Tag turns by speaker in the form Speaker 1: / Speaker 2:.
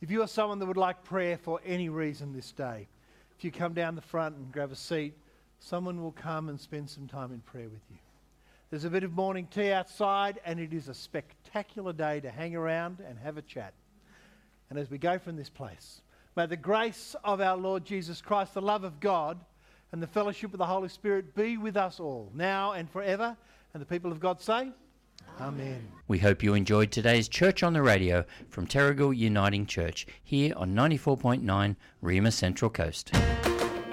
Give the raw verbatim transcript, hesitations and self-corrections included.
Speaker 1: If you are someone that would like prayer for any reason this day, if you come down the front and grab a seat, someone will come and spend some time in prayer with you. There's a bit of morning tea outside, and it is a spectacular day to hang around and have a chat. And as we go from this place, may the grace of our Lord Jesus Christ, the love of God, and the fellowship of the Holy Spirit be with us all, now and forever. And the people of God say, Amen.
Speaker 2: We hope you enjoyed today's Church on the Radio from Terrigal Uniting Church, here on ninety-four point nine Rima Central Coast.